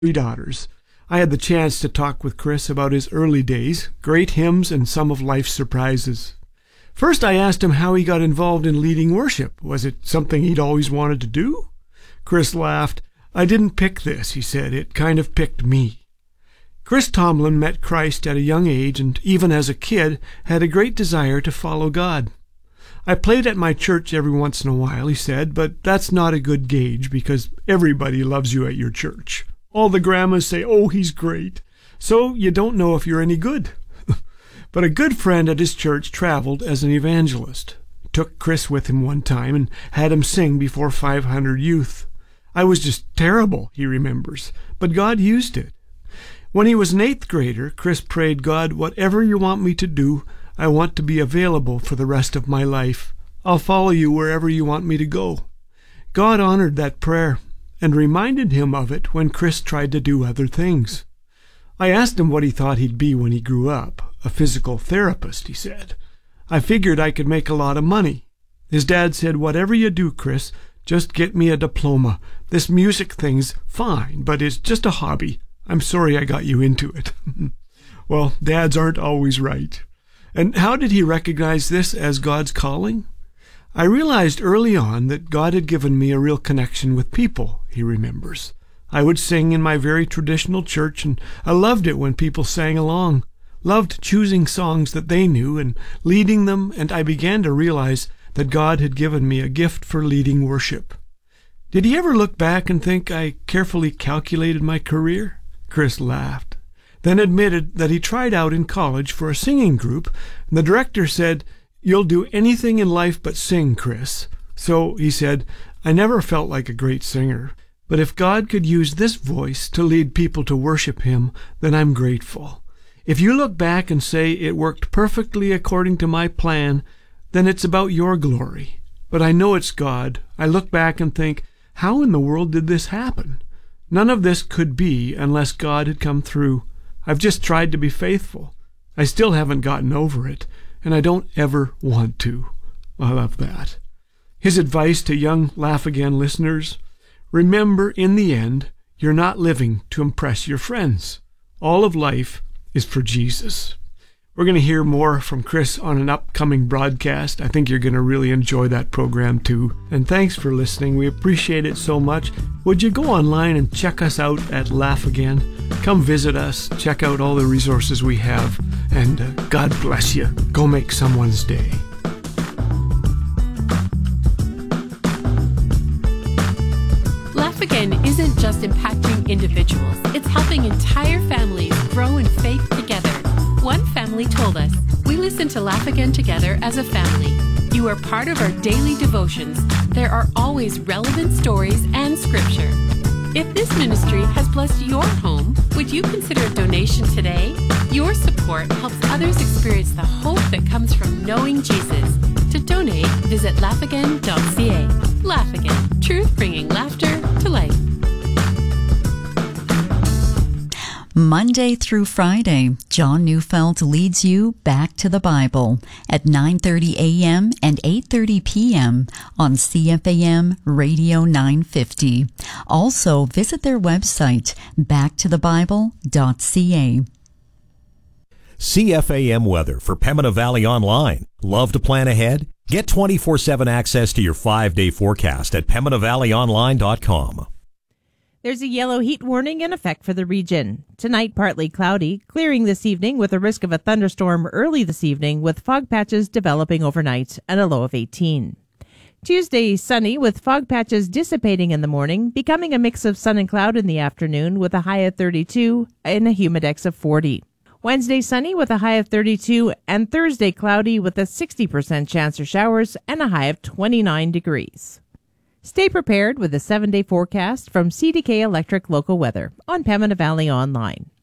3 daughters. I had the chance to talk with Chris about his early days, great hymns, and some of life's surprises. First, I asked him how he got involved in leading worship. Was it something he'd always wanted to do? Chris laughed. "I didn't pick this," he said. "It kind of picked me." Chris Tomlin met Christ at a young age and, even as a kid, had a great desire to follow God. "I played at my church every once in a while," he said, "but that's not a good gauge because everybody loves you at your church. All the grandmas say, 'Oh, he's great.' So you don't know if you're any good." But a good friend at his church traveled as an evangelist. He took Chris with him one time and had him sing before 500 youth. "I was just terrible," he remembers, "but God used it." When he was an 8th grader, Chris prayed, "God, whatever you want me to do, I want to be available for the rest of my life. I'll follow you wherever you want me to go." God honored that prayer and reminded him of it when Chris tried to do other things. I asked him what he thought he'd be when he grew up. "A physical therapist," he said. "I figured I could make a lot of money." His dad said, "Whatever you do, Chris, just get me a diploma. This music thing's fine, but it's just a hobby. I'm sorry I got you into it." Well, dads aren't always right. And how did he recognize this as God's calling? "I realized early on that God had given me a real connection with people," he remembers. "I would sing in my very traditional church, and I loved it when people sang along, loved choosing songs that they knew and leading them, and I began to realize that God had given me a gift for leading worship." Did he ever look back and think I carefully calculated my career? Chris laughed, then admitted that he tried out in college for a singing group, and the director said, "You'll do anything in life but sing, Chris." So, he said, "I never felt like a great singer, but if God could use this voice to lead people to worship him, then I'm grateful. If you look back and say it worked perfectly according to my plan, then it's about your glory. But I know it's God. I look back and think, how in the world did this happen? None of this could be unless God had come through. I've just tried to be faithful. I still haven't gotten over it, and I don't ever want to." I love that. His advice to young Laugh Again listeners: remember, in the end, you're not living to impress your friends. All of life is for Jesus. We're going to hear more from Chris on an upcoming broadcast. I think you're going to really enjoy that program too. And thanks for listening. We appreciate it so much. Would you go online and check us out at Laugh Again? Come visit us, check out all the resources we have, and God bless you. Go make someone's day. Laugh Again isn't just impacting individuals, it's helping entire families grow in faith together. One family told us, "We listen to Laugh Again together as a family. You are part of our daily devotions. There are always relevant stories and scripture." If this ministry has blessed your home, would you consider a donation today? Your support helps others experience the hope that comes from knowing Jesus. To donate, visit laughagain.ca. Laugh Again, truth bringing laughter to life. Monday through Friday, John Neufeld leads you back to the Bible at 9:30 a.m. and 8:30 p.m. on CFAM Radio 950. Also, visit their website, backtothebible.ca. CFAM weather for Pembina Valley Online. Love to plan ahead? Get 24/7 access to your 5-day forecast at PembinaValleyOnline.com. There's a yellow heat warning in effect for the region. Tonight, partly cloudy, clearing this evening with a risk of a thunderstorm early this evening with fog patches developing overnight and a low of 18. Tuesday, sunny with fog patches dissipating in the morning, becoming a mix of sun and cloud in the afternoon with a high of 32 and a humidex of 40. Wednesday, sunny with a high of 32, and Thursday, cloudy with a 60% chance for showers and a high of 29 degrees. Stay prepared with a 7-day forecast from CDK Electric Local Weather on Pembina Valley Online.